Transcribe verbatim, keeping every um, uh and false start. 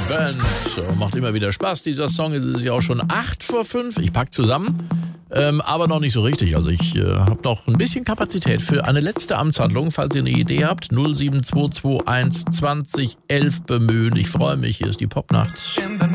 Band. So, macht immer wieder Spaß, dieser Song. Es ist ja auch schon acht vor fünf. Ich pack zusammen, ähm, aber noch nicht so richtig. Also ich äh, habe noch ein bisschen Kapazität für eine letzte Amtshandlung. Falls ihr eine Idee habt, null sieben zwei zwei eins zwanzig elf bemühen. Ich freue mich. Hier ist die Popnacht.